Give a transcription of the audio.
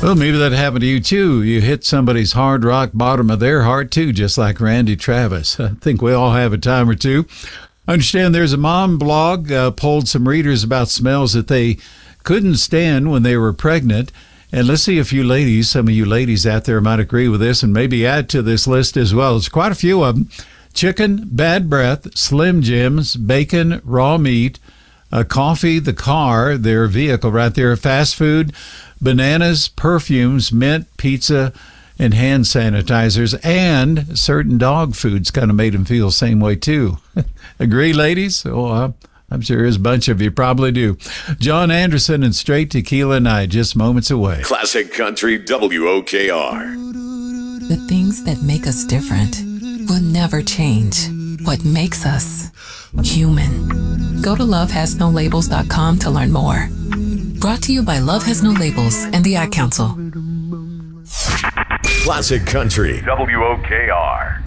Well, maybe that happened to you too. You hit somebody's hard rock bottom of their heart too, just like Randy Travis. I think we all have a time or two. I understand there's a mom blog polled some readers about smells that they couldn't stand when they were pregnant. And let's see if you ladies, some of you ladies out there might agree with this and maybe add to this list as well. There's quite a few of them. Chicken, bad breath, Slim Jims, bacon, raw meat, coffee, the car, their vehicle right there, fast food, bananas, perfumes, mint, pizza, and hand sanitizers, and certain dog foods kind of made them feel the same way too. Agree, ladies? Oh, I'm sure there's a bunch of you probably do. John Anderson and Straight Tequila Night, just moments away. Classic Country WOKR. The things that make us different will never change. What makes us human. Go to lovehasnolabels.com to learn more. Brought to you by Love Has No Labels and the Ad Council. Classic Country WOKR.